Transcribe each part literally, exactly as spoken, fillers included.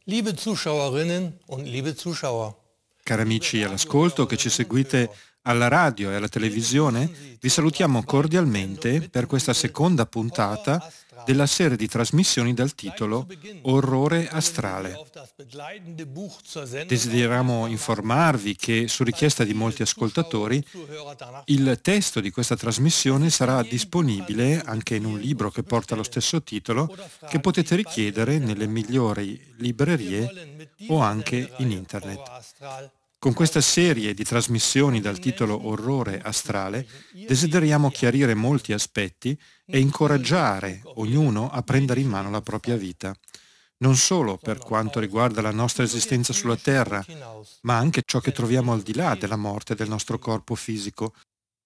Liebe Zuschauerinnen und liebe Zuschauer, Cari amici all'ascolto che ci seguite alla radio e alla televisione, vi salutiamo cordialmente per questa seconda puntata della serie di trasmissioni dal titolo Orrore astrale. Desideriamo informarvi che, su richiesta di molti ascoltatori, il testo di questa trasmissione sarà disponibile anche in un libro che porta lo stesso titolo, che potete richiedere nelle migliori librerie o anche in internet. Con questa serie di trasmissioni dal titolo Orrore astrale desideriamo chiarire molti aspetti e incoraggiare ognuno a prendere in mano la propria vita, non solo per quanto riguarda la nostra esistenza sulla Terra, ma anche ciò che troviamo al di là della morte del nostro corpo fisico,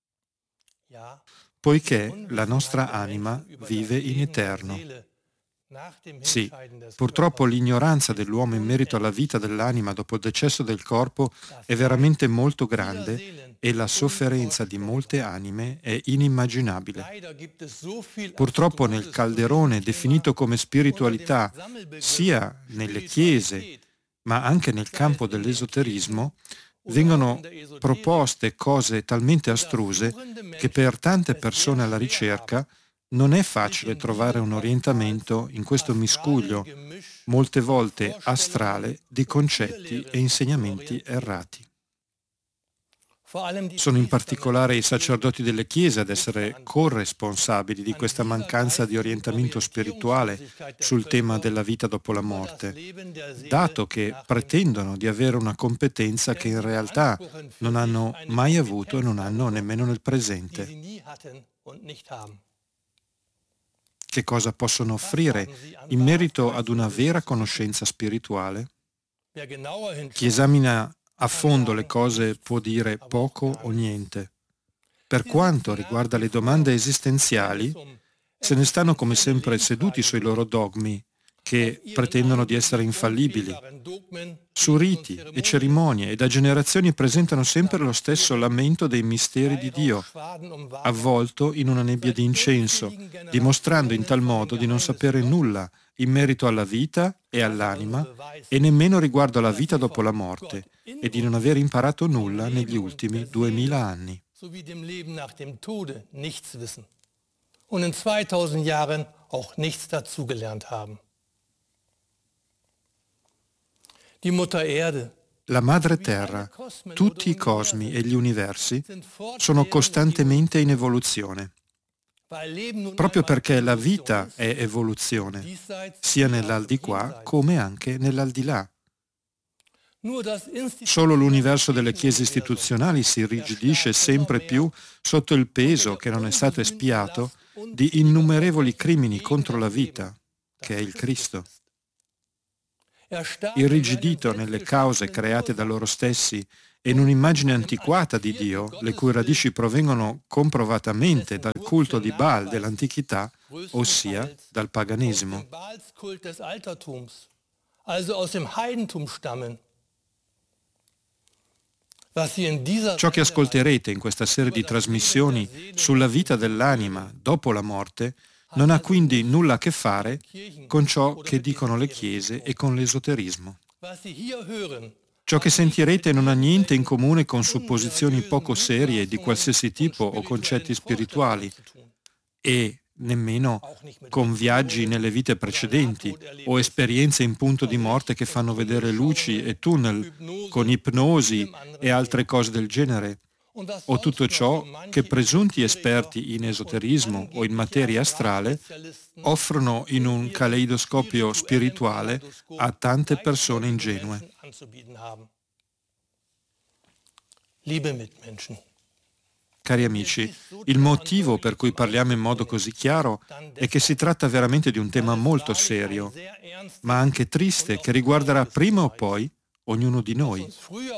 poiché la nostra anima vive in eterno. Sì, purtroppo l'ignoranza dell'uomo in merito alla vita dell'anima dopo il decesso del corpo è veramente molto grande e la sofferenza di molte anime è inimmaginabile. Purtroppo nel calderone definito come spiritualità, sia nelle chiese ma anche nel campo dell'esoterismo, vengono proposte cose talmente astruse che per tante persone alla ricerca non è facile trovare un orientamento in questo miscuglio, molte volte astrale, di concetti e insegnamenti errati. Sono in particolare i sacerdoti delle chiese ad essere corresponsabili di questa mancanza di orientamento spirituale sul tema della vita dopo la morte, dato che pretendono di avere una competenza che in realtà non hanno mai avuto e non hanno nemmeno nel presente. Che cosa possono offrire in merito ad una vera conoscenza spirituale? Chi esamina a fondo le cose può dire poco o niente. Per quanto riguarda le domande esistenziali, se ne stanno come sempre seduti sui loro dogmi, che pretendono di essere infallibili. Su riti e cerimonie e da generazioni presentano sempre lo stesso lamento dei misteri di Dio, avvolto in una nebbia di incenso, dimostrando in tal modo di non sapere nulla in merito alla vita e all'anima e nemmeno riguardo alla vita dopo la morte e di non aver imparato nulla negli ultimi duemila anni. Und in zweitausend Jahren auch nichts dazugelernt haben. Die Mutter Erde, La madre terra, tutti i cosmi e gli universi sono costantemente in evoluzione, proprio perché la vita è evoluzione, sia nell'aldilà come anche nell'aldilà. Solo l'universo delle chiese istituzionali si irrigidisce sempre più sotto il peso che non è stato espiato di innumerevoli crimini contro la vita, che è il Cristo. Irrigidito nelle cause create da loro stessi e in un'immagine antiquata di Dio, le cui radici provengono comprovatamente dal culto di Baal dell'antichità, ossia dal paganesimo. Ciò che ascolterete in questa serie di trasmissioni sulla vita dell'anima dopo la morte non ha quindi nulla a che fare con ciò che dicono le chiese e con l'esoterismo. Ciò che sentirete non ha niente in comune con supposizioni poco serie di qualsiasi tipo o concetti spirituali e nemmeno con viaggi nelle vite precedenti o esperienze in punto di morte che fanno vedere luci e tunnel con ipnosi e altre cose del genere, o tutto ciò che presunti esperti in esoterismo o in materia astrale offrono in un caleidoscopio spirituale a tante persone ingenue. Cari amici, il motivo per cui parliamo in modo così chiaro è che si tratta veramente di un tema molto serio, ma anche triste, che riguarderà prima o poi ognuno di noi.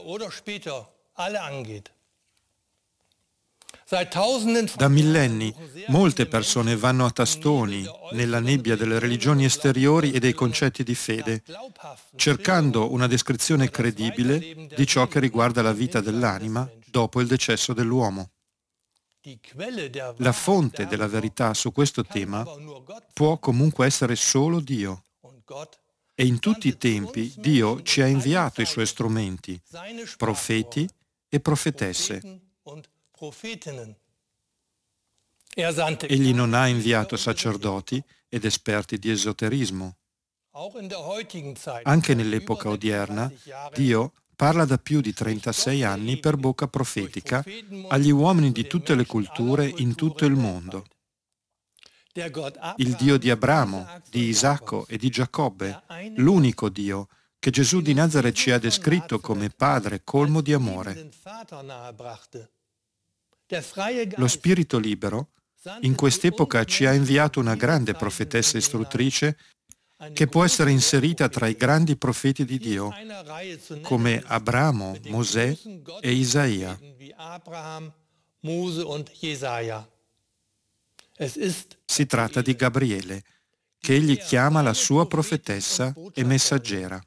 Da millenni molte persone vanno a tastoni nella nebbia delle religioni esteriori e dei concetti di fede, cercando una descrizione credibile di ciò che riguarda la vita dell'anima dopo il decesso dell'uomo. La fonte della verità su questo tema può comunque essere solo Dio. E in tutti i tempi Dio ci ha inviato i suoi strumenti, profeti e profetesse. Egli non ha inviato sacerdoti ed esperti di esoterismo. Anche nell'epoca odierna, Dio parla da più di trentasei anni per bocca profetica agli uomini di tutte le culture in tutto il mondo. Il Dio di Abramo, di Isacco e di Giacobbe, l'unico Dio che Gesù di Nazaret ci ha descritto come Padre colmo di amore. Lo Spirito libero in quest'epoca ci ha inviato una grande profetessa istruttrice che può essere inserita tra i grandi profeti di Dio, come Abramo, Mosè e Isaia. Si tratta di Gabriele, che egli chiama la sua profetessa e messaggera.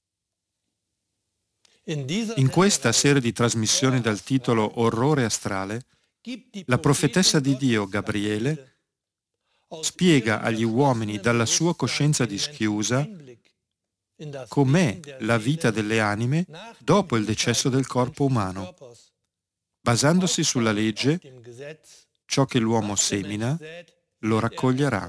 In questa serie di trasmissioni dal titolo Orrore astrale, la profetessa di Dio, Gabriele, spiega agli uomini dalla sua coscienza dischiusa com'è la vita delle anime dopo il decesso del corpo umano, basandosi sulla legge: ciò che l'uomo semina lo raccoglierà.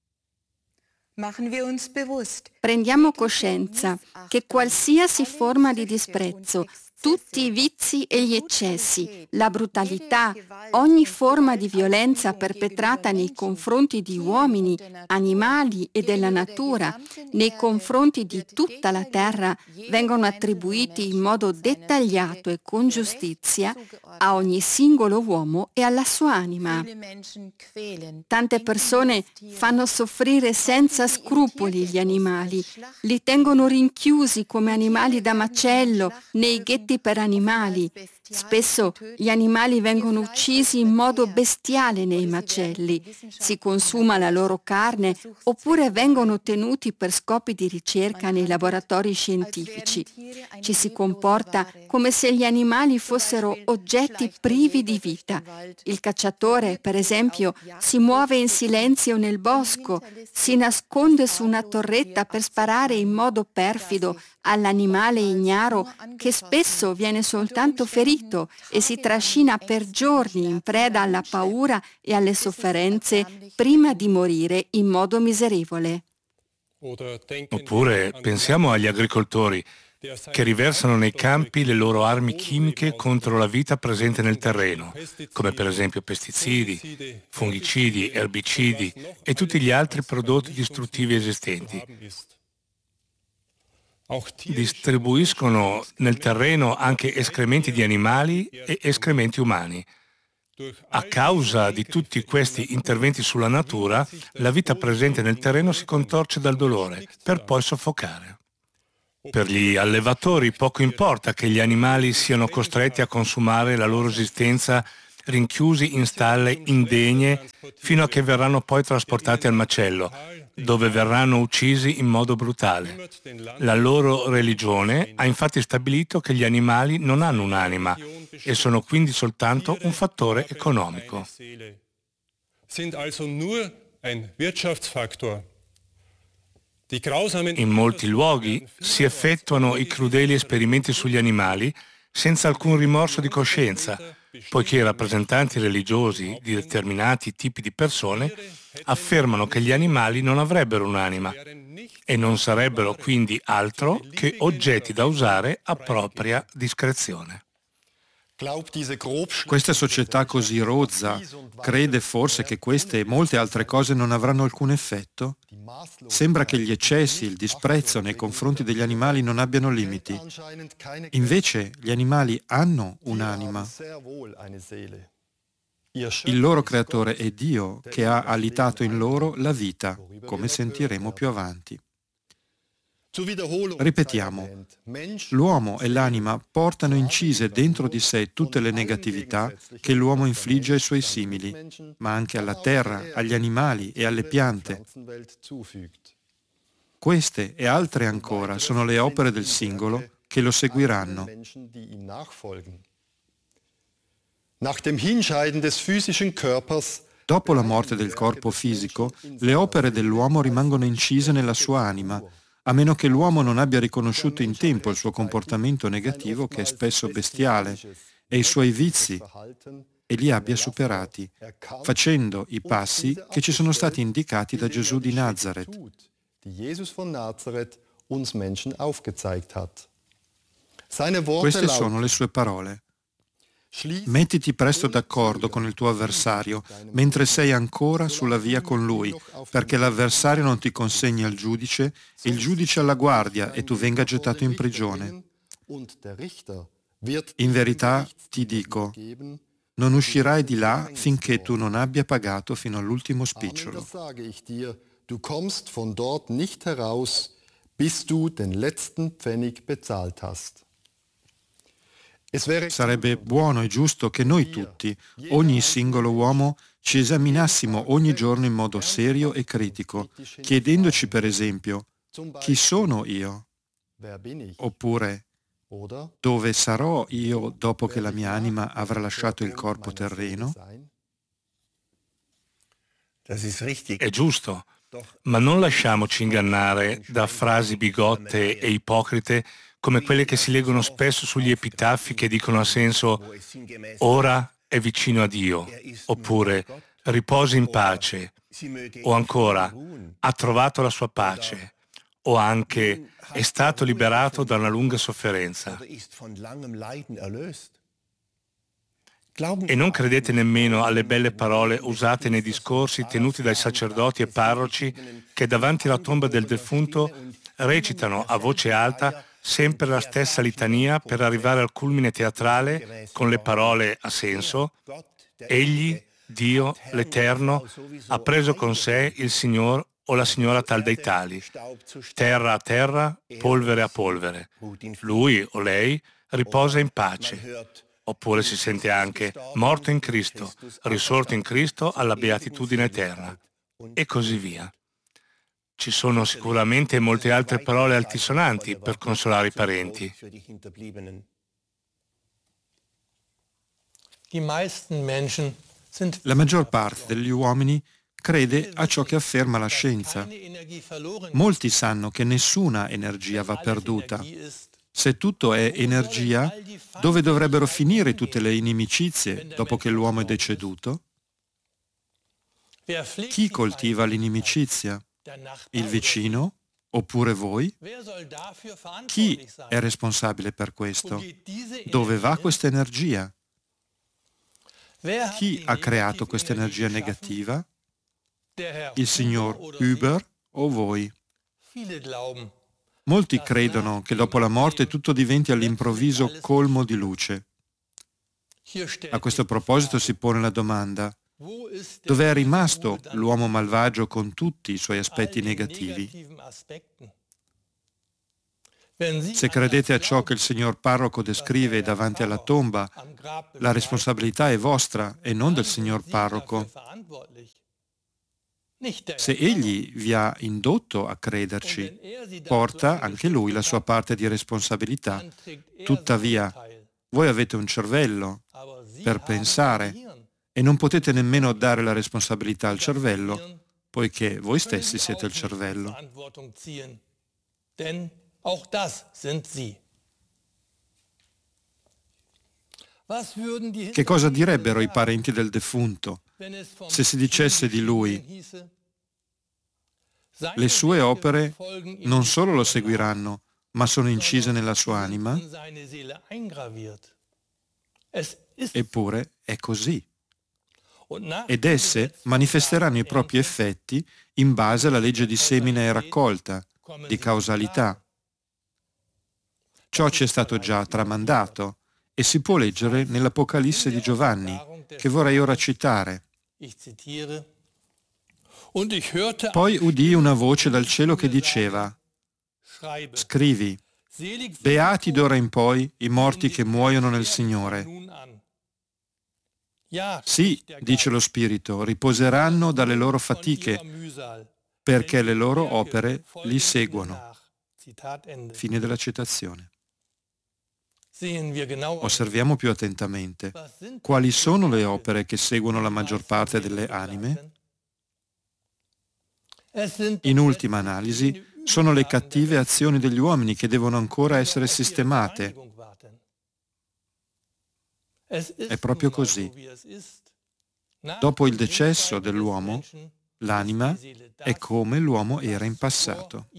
Prendiamo coscienza che qualsiasi forma di disprezzo, tutti i vizi e gli eccessi, la brutalità, ogni forma di violenza perpetrata nei confronti di uomini, animali e della natura, nei confronti di tutta la terra, vengono attribuiti in modo dettagliato e con giustizia a ogni singolo uomo e alla sua anima. Tante persone fanno soffrire senza scrupoli gli animali, li tengono rinchiusi come animali da macello nei ghetti per animali. Spesso gli animali vengono uccisi in modo bestiale nei macelli, si consuma la loro carne oppure vengono tenuti per scopi di ricerca nei laboratori scientifici. Ci si comporta come se gli animali fossero oggetti privi di vita. Il cacciatore, per esempio, si muove in silenzio nel bosco, si nasconde su una torretta per sparare in modo perfido all'animale ignaro che spesso viene soltanto ferito e si trascina per giorni in preda alla paura e alle sofferenze prima di morire in modo miserevole. Oppure pensiamo agli agricoltori che riversano nei campi le loro armi chimiche contro la vita presente nel terreno, come per esempio pesticidi, fungicidi, erbicidi e tutti gli altri prodotti distruttivi esistenti. Distribuiscono nel terreno anche escrementi di animali e escrementi umani. A causa di tutti questi interventi sulla natura, la vita presente nel terreno si contorce dal dolore, per poi soffocare. Per gli allevatori poco importa che gli animali siano costretti a consumare la loro esistenza rinchiusi in stalle indegne fino a che verranno poi trasportati al macello, dove verranno uccisi in modo brutale. La loro religione ha infatti stabilito che gli animali non hanno un'anima e sono quindi soltanto un fattore economico. In molti luoghi si effettuano i crudeli esperimenti sugli animali senza alcun rimorso di coscienza, poiché i rappresentanti religiosi di determinati tipi di persone affermano che gli animali non avrebbero un'anima e non sarebbero quindi altro che oggetti da usare a propria discrezione. Questa società così rozza crede forse che queste e molte altre cose non avranno alcun effetto? Sembra che gli eccessi, il disprezzo nei confronti degli animali non abbiano limiti. Invece gli animali hanno un'anima. Il loro creatore è Dio, che ha alitato in loro la vita, come sentiremo più avanti. Ripetiamo, l'uomo e l'anima portano incise dentro di sé tutte le negatività che l'uomo infligge ai suoi simili, ma anche alla terra, agli animali e alle piante. Queste e altre ancora sono le opere del singolo che lo seguiranno. Dopo la morte del corpo fisico, le opere dell'uomo rimangono incise nella sua anima, a meno che l'uomo non abbia riconosciuto in tempo il suo comportamento negativo, che è spesso bestiale, e i suoi vizi, e li abbia superati, facendo i passi che ci sono stati indicati da Gesù di Nazareth. Queste sono le sue parole. Mettiti presto d'accordo con il tuo avversario, mentre sei ancora sulla via con lui, perché l'avversario non ti consegni al giudice, il giudice alla guardia e tu venga gettato in prigione. In verità ti dico, non uscirai di là finché tu non abbia pagato fino all'ultimo spicciolo. Du kommst von dort nicht heraus, bis du den letzten Pfennig bezahlt hast. Sarebbe buono e giusto che noi tutti, ogni singolo uomo, ci esaminassimo ogni giorno in modo serio e critico, chiedendoci per esempio, chi sono io? Oppure, dove sarò io dopo che la mia anima avrà lasciato il corpo terreno? È giusto, ma non lasciamoci ingannare da frasi bigotte e ipocrite come quelle che si leggono spesso sugli epitaffi che dicono a senso «ora è vicino a Dio», oppure «riposi in pace», o ancora «ha trovato la sua pace», o anche «è stato liberato da una lunga sofferenza». E non credete nemmeno alle belle parole usate nei discorsi tenuti dai sacerdoti e parroci che davanti alla tomba del defunto recitano a voce alta sempre la stessa litania per arrivare al culmine teatrale con le parole a senso «Egli, Dio, l'Eterno, ha preso con sé il Signor o la Signora tal dei tali, terra a terra, polvere a polvere. Lui o lei riposa in pace». Oppure si sente anche «morto in Cristo, risorto in Cristo alla beatitudine eterna», e così via. Ci sono sicuramente molte altre parole altisonanti per consolare i parenti. La maggior parte degli uomini crede a ciò che afferma la scienza. Molti sanno che nessuna energia va perduta. Se tutto è energia, dove dovrebbero finire tutte le inimicizie dopo che l'uomo è deceduto? Chi coltiva l'inimicizia? Il vicino? Oppure voi? Chi è responsabile per questo? Dove va questa energia? Chi ha creato questa energia negativa? Il signor Uber o voi? Molti credono che dopo la morte tutto diventi all'improvviso colmo di luce. A questo proposito si pone la domanda: dove è rimasto l'uomo malvagio con tutti i suoi aspetti negativi? Se credete a ciò che il signor parroco descrive davanti alla tomba, la responsabilità è vostra e non del signor parroco. Se egli vi ha indotto a crederci, porta anche lui la sua parte di responsabilità. Tuttavia, voi avete un cervello per pensare e non potete nemmeno dare la responsabilità al cervello, poiché voi stessi siete il cervello. Che cosa direbbero i parenti del defunto se si dicesse di lui: le sue opere non solo lo seguiranno, ma sono incise nella sua anima? Eppure è così. Ed esse manifesteranno i propri effetti in base alla legge di semina e raccolta, di causalità. Ciò ci è stato già tramandato e si può leggere nell'Apocalisse di Giovanni, che vorrei ora citare. Poi udii una voce dal cielo che diceva: scrivi, beati d'ora in poi i morti che muoiono nel Signore. Sì, dice lo Spirito, riposeranno dalle loro fatiche, perché le loro opere li seguono. Fine della citazione. Osserviamo più attentamente. Quali sono le opere che seguono la maggior parte delle anime? In ultima analisi, Sono le cattive azioni degli uomini che devono ancora essere sistemate. È proprio così. Dopo il decesso dell'uomo, l'anima è come l'uomo era in passato.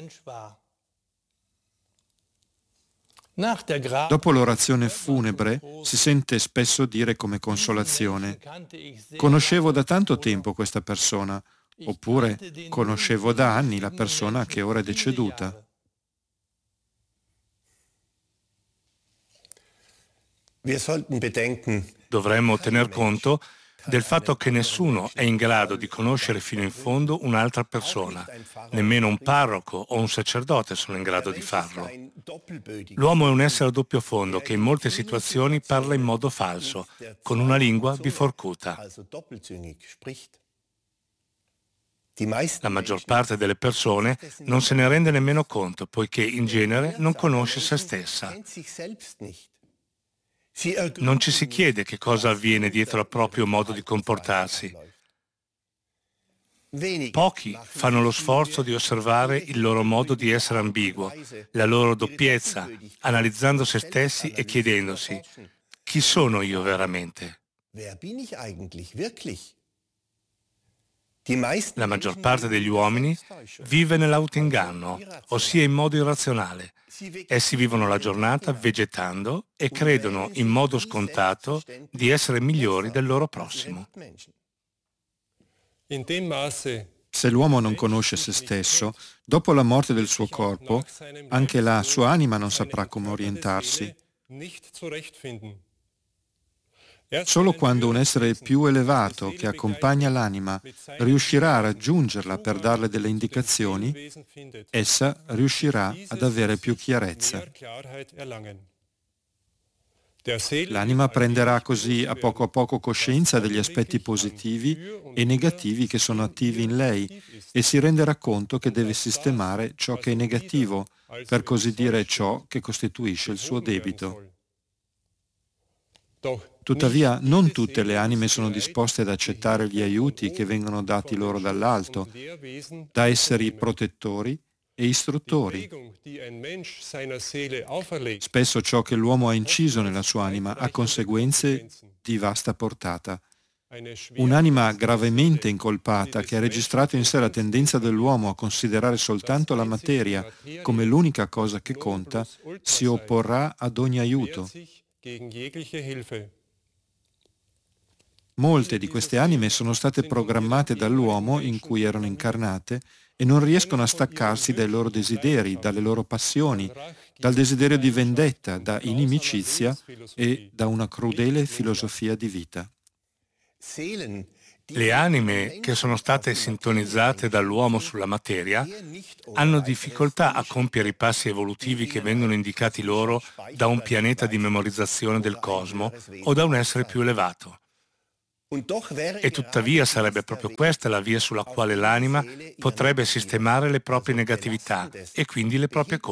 Dopo l'orazione funebre si sente spesso dire come consolazione: conoscevo da tanto tempo questa persona, oppure conoscevo da anni la persona che ora è deceduta. Dovremmo tener conto del fatto che nessuno è in grado di conoscere fino in fondo un'altra persona, nemmeno un parroco o un sacerdote sono in grado di farlo. L'uomo è un essere a doppio fondo che in molte situazioni parla in modo falso, con una lingua biforcuta. La maggior parte delle persone non se ne rende nemmeno conto, poiché in genere non conosce se stessa. Non ci si chiede che cosa avviene dietro al proprio modo di comportarsi. Pochi fanno lo sforzo di osservare il loro modo di essere ambiguo, la loro doppiezza, analizzando se stessi e chiedendosi: chi sono io veramente? La maggior parte degli uomini vive nell'autoinganno, ossia in modo irrazionale. Essi vivono la giornata vegetando e credono in modo scontato di essere migliori del loro prossimo. Se l'uomo non conosce se stesso, dopo la morte del suo corpo, anche la sua anima non saprà come orientarsi. Solo quando un essere più elevato che accompagna l'anima riuscirà a raggiungerla per darle delle indicazioni, essa riuscirà ad avere più chiarezza. L'anima prenderà così a poco a poco coscienza degli aspetti positivi e negativi che sono attivi in lei e si renderà conto che deve sistemare ciò che è negativo, per così dire ciò che costituisce il suo debito. Tuttavia, non tutte le anime sono disposte ad accettare gli aiuti che vengono dati loro dall'alto, da esseri protettori e istruttori. Spesso ciò che l'uomo ha inciso nella sua anima ha conseguenze di vasta portata. Un'anima gravemente incolpata che ha registrato in sé la tendenza dell'uomo a considerare soltanto la materia come l'unica cosa che conta, si opporrà ad ogni aiuto. Molte di queste anime sono state programmate dall'uomo in cui erano incarnate e non riescono a staccarsi dai loro desideri, dalle loro passioni, dal desiderio di vendetta, da inimicizia e da una crudele filosofia di vita. Le anime che sono state sintonizzate dall'uomo sulla materia hanno difficoltà a compiere i passi evolutivi che vengono indicati loro da un pianeta di memorizzazione del cosmo o da un essere più elevato. E tuttavia sarebbe proprio questa la via sulla quale l'anima potrebbe sistemare le proprie negatività e quindi le proprie colpe.